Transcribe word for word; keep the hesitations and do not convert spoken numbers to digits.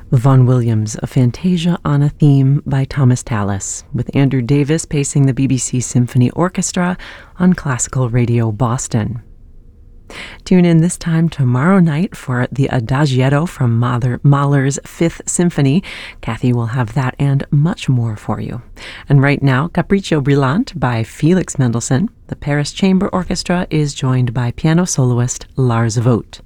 Vaughan Williams, a Fantasia on a Theme by Thomas Tallis, with Andrew Davis pacing the B B C Symphony Orchestra on Classical Radio Boston. Tune in this time tomorrow night for the Adagietto from Mahler, Mahler's Fifth Symphony. Kathy will have that and much more for you. And right now, Capriccio Brillante by Felix Mendelssohn. The Paris Chamber Orchestra is joined by piano soloist Lars Vogt.